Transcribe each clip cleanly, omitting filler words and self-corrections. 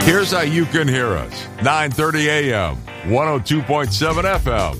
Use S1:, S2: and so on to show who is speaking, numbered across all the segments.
S1: Here's how you can hear us. 9:30 a.m., 102.7 FM,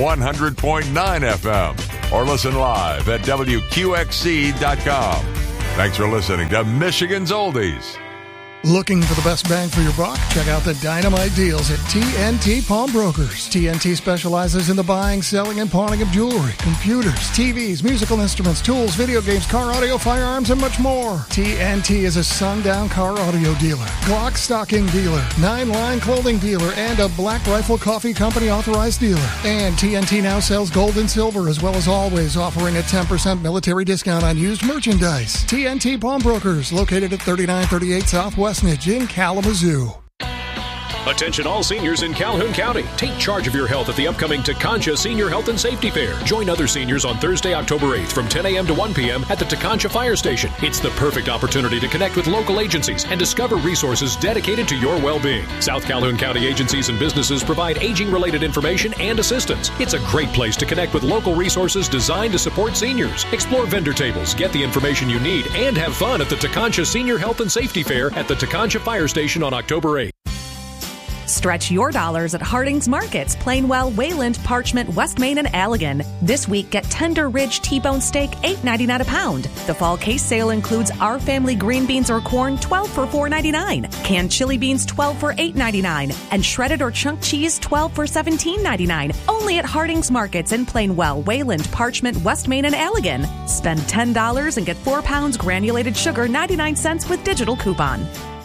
S1: 100.9 FM, or listen live at WQXC.com. Thanks for listening to Michigan's Oldies.
S2: Looking for the best bang for your buck? Check out the dynamite deals at TNT Pawnbrokers. TNT specializes in the buying, selling, and pawning of jewelry, computers, TVs, musical instruments, tools, video games, car audio, firearms, and much more. TNT is a sundown car audio dealer, Glock stocking dealer, 9-line clothing dealer, and a Black Rifle Coffee Company authorized dealer. And TNT now sells gold and silver, as well as always offering a 10% military discount on used merchandise. TNT Pawnbrokers, located at 3938 Southwest in Kalamazoo.
S3: Attention all seniors in Calhoun County. Take charge of your health at the upcoming Taconcha Senior Health and Safety Fair. Join other seniors on Thursday, October 8th from 10 a.m. to 1 p.m. at the Taconcha Fire Station. It's the perfect opportunity to connect with local agencies and discover resources dedicated to your well-being. South Calhoun County agencies and businesses provide aging-related information and assistance. It's a great place to connect with local resources designed to support seniors. Explore vendor tables, get the information you need, and have fun at the Taconcha Senior Health and Safety Fair at the Taconcha Fire Station on October 8th.
S4: Stretch your dollars at Harding's Markets, Plainwell, Wayland, Parchment, West Main, and Allegan. This week, get Tender Ridge T-bone steak, $8.99 a pound. The fall case sale includes Our Family green beans or corn, 12 for $4.99. Canned chili beans, 12 for $8.99. And shredded or chunk cheese, 12 for $17.99. Only at Harding's Markets in Plainwell, Wayland, Parchment, West Main, and Allegan. Spend $10 and get 4 pounds granulated sugar, 99 cents with digital coupon.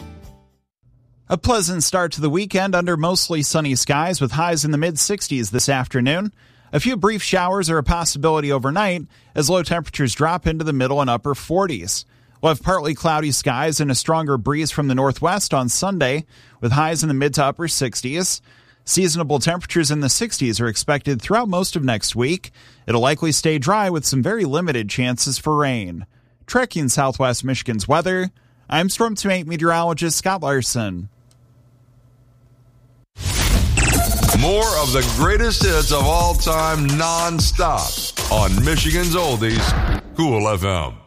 S5: A pleasant start to the weekend under mostly sunny skies with highs in the mid-60s this afternoon. A few brief showers are a possibility overnight as low temperatures drop into the middle and upper 40s. We'll have partly cloudy skies and a stronger breeze from the northwest on Sunday with highs in the mid to upper 60s. Seasonable temperatures in the 60s are expected throughout most of next week. It'll likely stay dry with some very limited chances for rain. Tracking Southwest Michigan's weather, I'm Storm Team 8 meteorologist Scott Larson.
S1: More of the greatest hits of all time non-stop on Michigan's Oldies, Cool FM.